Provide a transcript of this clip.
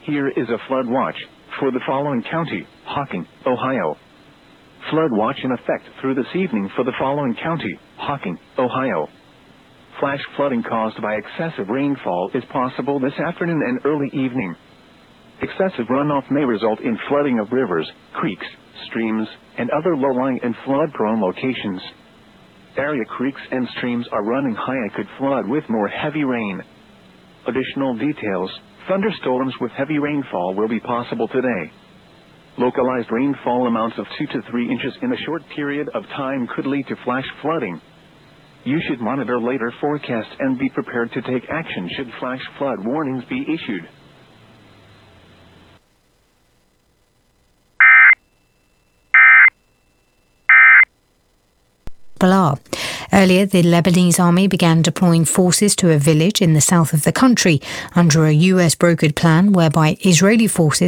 Here is a flood watch for the following county: Hocking, Ohio. Flood watch in effect through this evening for the following county: Hocking, Ohio. Flash flooding caused by excessive rainfall is possible this afternoon and early evening. Excessive runoff may result in flooding of rivers, creeks, streams, and other low-lying and flood-prone locations. Area creeks and streams are running high and could flood with more heavy rain. Additional details: thunderstorms with heavy rainfall will be possible today. Localized rainfall amounts of 2 to 3 inches in a short period of time could lead to flash flooding. You should monitor later forecasts and be prepared to take action should flash flood warnings be issued. Earlier, the Lebanese army began deploying forces to a village in the south of the country under a US-brokered plan whereby Israeli forces